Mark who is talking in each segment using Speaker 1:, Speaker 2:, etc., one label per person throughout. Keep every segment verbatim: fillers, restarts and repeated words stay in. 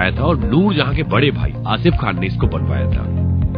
Speaker 1: बनवाया था और नूर जहां के बड़े भाई आसिफ खान ने इसको बनवाया था।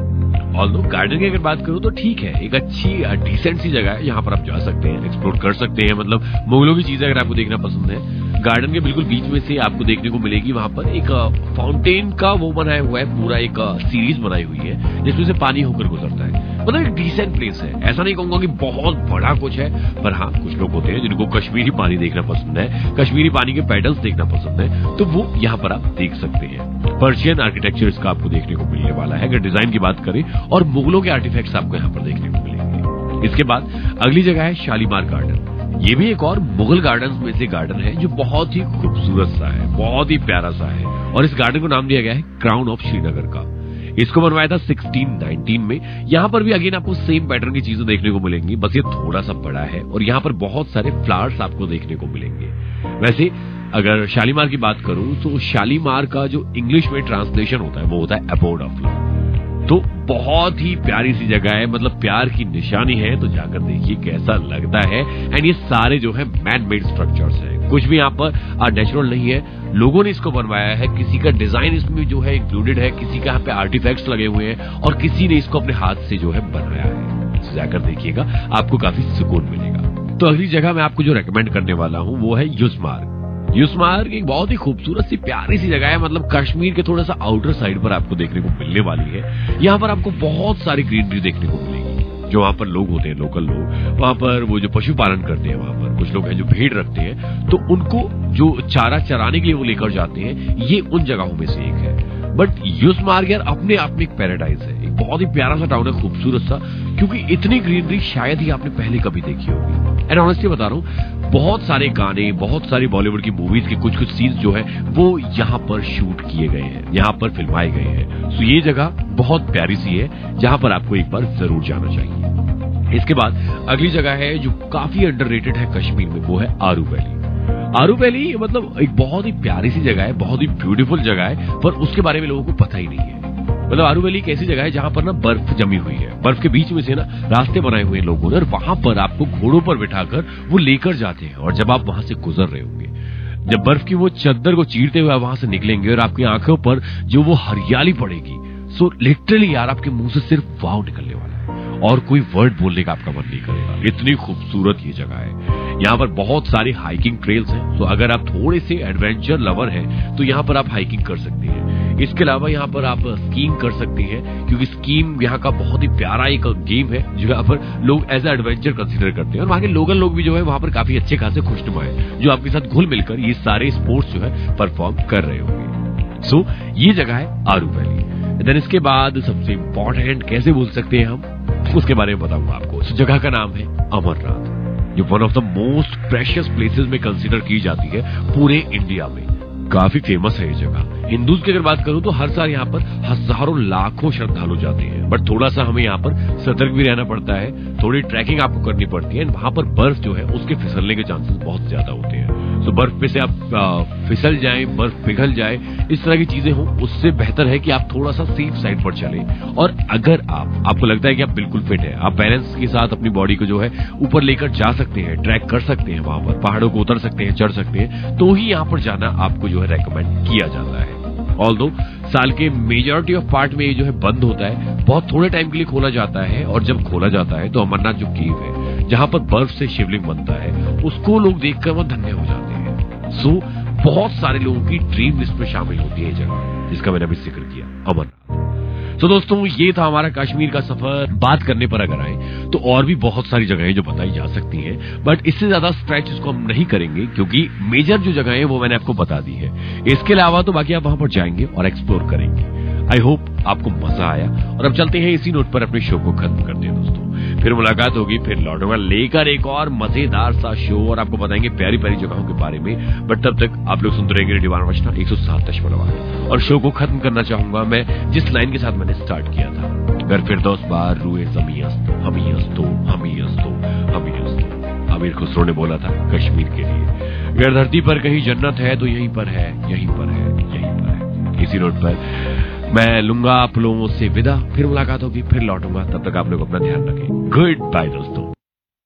Speaker 1: ऑल्दो गार्डन की अगर बात करूं तो ठीक है, एक अच्छी डिसेंट सी जगह है, यहाँ पर आप जा सकते हैं, एक्सप्लोर कर सकते हैं। मतलब मुगलों की चीजें अगर आपको देखना पसंद है, गार्डन के बिल्कुल बीच में से आपको देखने को मिलेगी वहां पर एक फाउंटेन का वो बनाया हुआ है, पूरा एक सीरीज बनाई हुई है जिसमें से पानी होकर गुजरता है। मतलब एक डिसेंट प्लेस है, ऐसा नहीं कहूंगा कि बहुत बड़ा कुछ है, पर हाँ कुछ लोग होते हैं जिनको कश्मीरी पानी देखना पसंद है, कश्मीरी पानी के पैटर्न्स देखना पसंद है, तो वो यहाँ पर आप देख सकते हैं। पर्शियन आर्किटेक्चर इसका आपको देखने को मिलने वाला है अगर डिजाइन की बात करें, और मुगलों के आर्टिफैक्ट्स आपको यहाँ पर देखने को मिलेंगे। इसके बाद अगली जगह है शालीमार गार्डन। ये भी एक और मुगल गार्डन में से गार्डन है जो बहुत ही खूबसूरत सा है, बहुत ही प्यारा सा है, और इस गार्डन को नाम दिया गया है क्राउन ऑफ श्रीनगर का। इसको बनवाया था सोलह सौ उन्नीस में। यहाँ पर भी अगेन आपको सेम पैटर्न की चीजें देखने को मिलेंगी, बस ये थोड़ा सा बड़ा है और यहाँ पर बहुत सारे फ्लावर्स आपको देखने को मिलेंगे। वैसे अगर शालीमार की बात करूं तो शालीमार का जो इंग्लिश में ट्रांसलेशन होता है वो होता है अबोर्ड ऑफ लव। तो बहुत ही प्यारी सी जगह है, मतलब प्यार की निशानी है, तो जाकर देखिए कैसा लगता है। एंड ये सारे जो है मैन मेड स्ट्रक्चर्स हैं, कुछ भी यहाँ पर नेचुरल नहीं है, लोगों ने इसको बनवाया है, किसी का डिजाइन इसमें जो है इंक्लूडेड है, किसी का यहाँ पे आर्टिफैक्ट्स लगे हुए हैं और किसी ने इसको अपने हाथ से जो है बनाया है। जाकर देखिएगा, आपको काफी सुकून मिलेगा। तो अगली जगह मैं आपको जो रेकमेंड करने वाला हूँ वो है यूसमार्ग। यूसमार्ग एक बहुत ही खूबसूरत सी प्यारी सी जगह है, मतलब कश्मीर के थोड़ा सा आउटर साइड पर आपको देखने को मिलने वाली है। यहाँ पर आपको बहुत सारी ग्रीनरी देखने को मिलेगी। जो वहां पर लोग होते हैं, लोकल लोग, वहां पर वो जो पशुपालन करते हैं, वहां पर कुछ लोग हैं जो भेड़ रखते हैं, तो उनको जो चारा चराने के लिए वो लेकर जाते हैं, ये उन जगहों में से एक है। बट यूसमार्ग यार अपने आप में एक पैराडाइज है, एक बहुत ही प्यारा सा टाउन है, खूबसूरत सा, क्योंकि इतनी ग्रीनरी शायद ही आपने पहले कभी देखी होगी। एंड ऑनेस्टली बता रहा हूँ, बहुत सारे गाने, बहुत सारी बॉलीवुड की मूवीज के कुछ कुछ सीन्स जो है वो यहाँ पर शूट किए गए हैं, यहाँ पर फिल्माए गए हैं। सो ये जगह बहुत प्यारी सी है, जहां पर आपको एक बार जरूर जाना चाहिए। इसके बाद अगली जगह है जो काफी अंडररेटेड है कश्मीर में, वो है आरू वैली। आरू वैली मतलब एक बहुत ही प्यारी सी जगह है, बहुत ही ब्यूटीफुल जगह है, पर उसके बारे में लोगों को पता ही नहीं है। मतलब आरू वैली एक ऐसी जगह है जहां पर ना बर्फ जमी हुई है, बर्फ के बीच में से ना रास्ते बनाए हुए हैं लोगों ने, और वहां पर आपको घोड़ों पर बिठाकर वो लेकर जाते हैं। और जब आप वहां से गुजर रहे होंगे, जब बर्फ की वो चद्दर को चीरते हुए वहां से निकलेंगे और आपकी आंखों पर जो वो हरियाली पड़ेगी, सो लिटरली यार आपके मुंह से सिर्फ वाव निकलने वाला है और कोई वर्ड बोलने का आपका मन नहीं करेगा। इतनी खूबसूरत ये जगह है। यहाँ पर बहुत सारी हाइकिंग ट्रेल्स हैं, तो अगर आप थोड़े से एडवेंचर लवर हैं तो यहाँ पर आप हाइकिंग कर सकते हैं। इसके अलावा यहाँ पर आप स्कीइंग कर सकते हैं, क्योंकि स्कीइंग यहाँ का बहुत ही प्यारा एक गेम है जो यहाँ पर लोग एज ए एडवेंचर कंसीडर करते हैं। और वहाँ के लोकल लोग भी जो है वहाँ पर काफी अच्छे खासे खुशनुमा है, जो आपके साथ घुल मिलकर ये सारे स्पोर्ट्स जो है परफॉर्म कर रहे होंगे। सो ये जगह है आरू वैली। देन इसके बाद सबसे इम्पोर्टेंट कैसे बोल सकते हैं हम, उसके बारे में बताऊंगा आपको। इस जगह का नाम है अमरनाथ, जो one of the most precious places में कंसीडर की जाती है पूरे इंडिया में। काफी फेमस है ये जगह। हिंदूज की अगर बात करूं तो हर साल यहाँ पर हजारों लाखों श्रद्धालु जाते हैं, बट थोड़ा सा हमें यहाँ पर सतर्क भी रहना पड़ता है, थोड़ी ट्रैकिंग आपको करनी पड़ती है। वहां पर बर्फ जो है उसके फिसलने के चांसेस बहुत ज्यादा होते हैं। सो बर्फ पे से आप आ, फिसल जाएं, बर्फ पिघल जाए, इस तरह की चीजें हो, उससे बेहतर है कि आप थोड़ा सा सेफ साइड पर चलें। और अगर आप आपको लगता है कि आप बिल्कुल फिट है, आप बैलेंस के साथ अपनी बॉडी को जो है ऊपर लेकर जा सकते हैं, ट्रैक कर सकते हैं, वहां पर पहाड़ों को उतर सकते हैं, चढ़ सकते हैं, तो ही यहाँ पर जाना आपको जो है रेकमेंड किया जाता है। ऑल्दो साल के मेजॉरिटी ऑफ पार्ट में ये जो है बंद होता है, बहुत थोड़े टाइम के लिए खोला जाता है। और जब खोला जाता है तो अमरनाथ जो केव है जहां पर बर्फ से शिवलिंग बनता है, उसको लोग देखकर वो धन्य हो जाते हैं। सो बहुत सारे लोगों की ड्रीम लिस्ट में शामिल होती है जगह, जिसका मैंने अभी जिक्र किया, अमरनाथ। तो दोस्तों ये था हमारा कश्मीर का सफर। बात करने पर अगर आए तो और भी बहुत सारी जगहें जो बताई जा सकती हैं, बट इससे ज्यादा स्ट्रेच इसको हम नहीं करेंगे, क्योंकि मेजर जो जगहें वो मैंने आपको बता दी है। इसके अलावा तो बाकी आप वहां पर जाएंगे और एक्सप्लोर करेंगे। आई होप आपको मजा आया। और अब चलते हैं इसी नोट पर अपने शो को खत्म करते हैं दोस्तों। फिर मुलाकात होगी, फिर लौटूंगा लेकर एक और मजेदार सा शो, और आपको बताएंगे प्यारी प्यारी जगहों के बारे में। बट तब तक आप लोग सुनते रहेंगे रेडियो वानवचना एक सौ सात दशमलव आठ। और शो को खत्म करना चाहूंगा मैं जिस लाइन के साथ मैंने स्टार्ट किया था, अगर फिर दोस्त बार रूए जमी अस्त हमी अस्तो हमी अस्तो हमी अस्तो। आमिर खुसरो ने बोला था कश्मीर के लिए, अगर धरती पर कहीं जन्नत है तो यहीं पर है, यहीं पर है, यहीं पर है। इसी नोट पर मैं लूंगा आप लोगों से विदा। फिर मुलाकात होगी, फिर लौटूंगा। तब तक आप लोग अपना ध्यान रखें। गुड बाय दोस्तों।